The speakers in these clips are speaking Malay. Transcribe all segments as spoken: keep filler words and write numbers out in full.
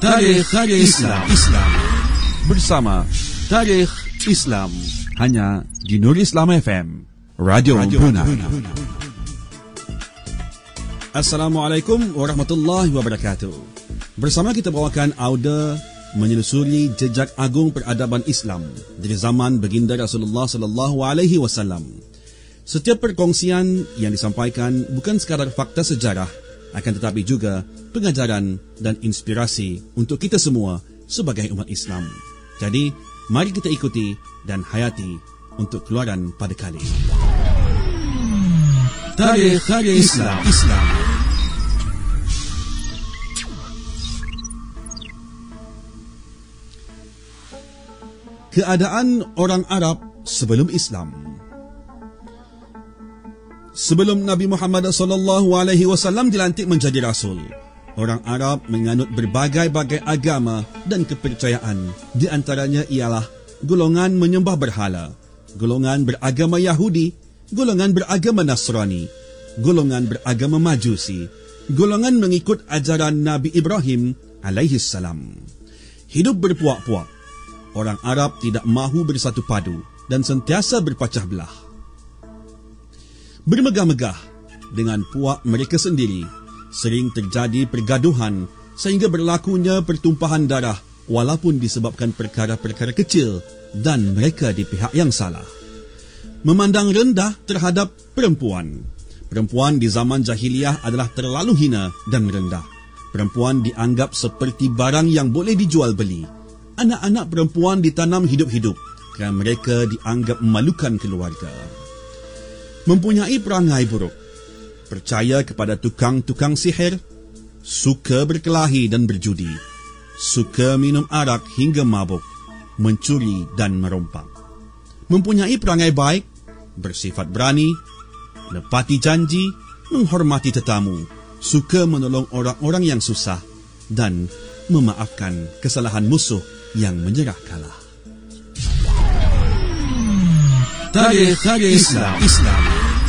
Tarikh Islam. Islam bersama Tarikh Islam hanya di Nur Islam F M, Radio, Radio Brunei. Assalamualaikum warahmatullahi wabarakatuh. Bersama kita bawakan audio menyelusuri jejak agung peradaban Islam dari zaman baginda Rasulullah sallallahu alaihi wasallam. Setiap perkongsian yang disampaikan bukan sekadar fakta sejarah, akan tetapi juga pengajaran dan inspirasi untuk kita semua sebagai umat Islam. Jadi, mari kita ikuti dan hayati untuk keluaran pada kali. Tarikh Islam. Islam. Keadaan orang Arab sebelum Islam. Sebelum Nabi Muhammad sallallahu alaihi wasallam dilantik menjadi rasul, orang Arab menganut berbagai-bagai agama dan kepercayaan. Di antaranya ialah golongan menyembah berhala, golongan beragama Yahudi, golongan beragama Nasrani, golongan beragama Majusi, golongan mengikut ajaran Nabi Ibrahim alaihi salam. Hidup berpuak-puak. Orang Arab tidak mahu bersatu padu dan sentiasa berpecah belah. Bermegah-megah dengan puak mereka sendiri, sering terjadi pergaduhan sehingga berlakunya pertumpahan darah walaupun disebabkan perkara-perkara kecil dan mereka di pihak yang salah. Memandang rendah terhadap perempuan. Perempuan di zaman jahiliyah adalah terlalu hina dan rendah. Perempuan dianggap seperti barang yang boleh dijual beli. Anak-anak perempuan ditanam hidup-hidup kerana mereka dianggap memalukan keluarga. Mempunyai perangai buruk, percaya kepada tukang-tukang sihir, suka berkelahi dan berjudi, suka minum arak hingga mabuk, mencuri dan merompak. Mempunyai perangai baik, bersifat berani, menepati janji, menghormati tetamu, suka menolong orang-orang yang susah dan memaafkan kesalahan musuh yang menyerah kalah. Tarikh Islam. Islam.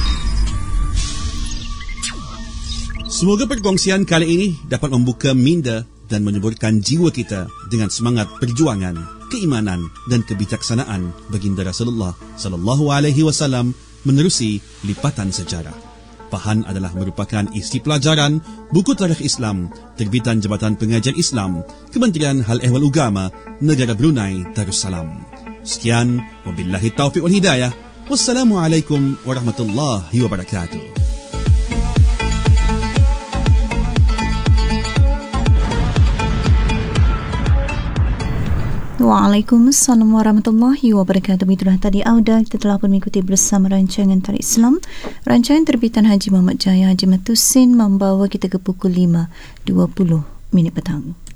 Semoga perkongsian kali ini dapat membuka minda dan menyuburkan jiwa kita dengan semangat perjuangan, keimanan dan kebijaksanaan baginda Rasulullah sallallahu alaihi wasallam menerusi lipatan sejarah. Pahan adalah merupakan isi pelajaran buku Tarikh Islam terbitan Jabatan Pengajian Islam, Kementerian Hal Ehwal Ugama, Negara Brunei Darussalam. Sekian, wabillahi taufiq wal hidayah. Wassalamualaikum warahmatullahi wabarakatuh. Waalaikumsalam warahmatullahi wabarakatuh. Itulah tadi audio kita telah pun mengikuti bersama rancangan Tarikh Islam. Rancangan terbitan Haji Muhammad Jaya Haji Matusin membawa kita ke pukul lima dua puluh minit petang.